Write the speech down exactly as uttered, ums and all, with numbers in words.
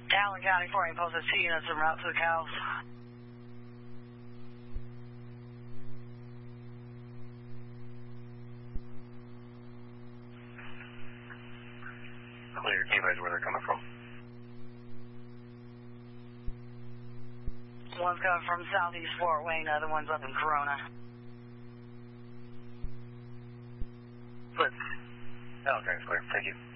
Allen County four, impulsive two units en route to the cows. Clear, can you imagine where they're coming from? One's coming from southeast Fort Wayne, the other one's up in Corona. But, okay, it's clear. Thank you.